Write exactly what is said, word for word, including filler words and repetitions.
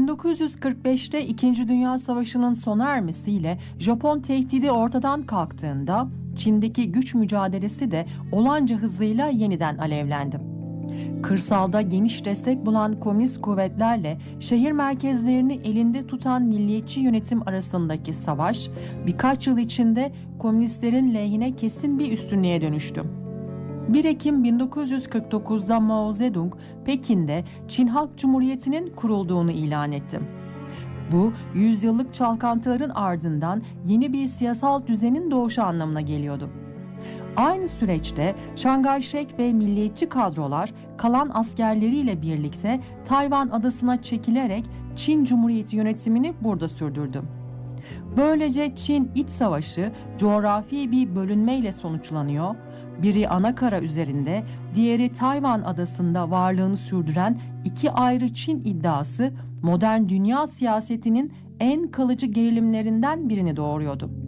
bin dokuz yüz kırk beşte İkinci Dünya Savaşı'nın sona ermesiyle Japon tehdidi ortadan kalktığında Çin'deki güç mücadelesi de olanca hızıyla yeniden alevlendi. Kırsalda geniş destek bulan komünist kuvvetlerle şehir merkezlerini elinde tutan milliyetçi yönetim arasındaki savaş birkaç yıl içinde komünistlerin lehine kesin bir üstünlüğe dönüştü. bir Ekim bin dokuz yüz kırk dokuzda Mao Zedong, Pekin'de Çin Halk Cumhuriyeti'nin kurulduğunu ilan etti. Bu, yüzyıllık çalkantıların ardından yeni bir siyasal düzenin doğuşu anlamına geliyordu. Aynı süreçte Chiang Kai-shek ve milliyetçi kadrolar kalan askerleriyle birlikte Tayvan adasına çekilerek Çin Cumhuriyeti yönetimini burada sürdürdü. Böylece Çin İç Savaşı coğrafi bir bölünmeyle sonuçlanıyor. Biri Anakara üzerinde, diğeri Tayvan adasında varlığını sürdüren iki ayrı Çin iddiası modern dünya siyasetinin en kalıcı gerilimlerinden birini doğuruyordu.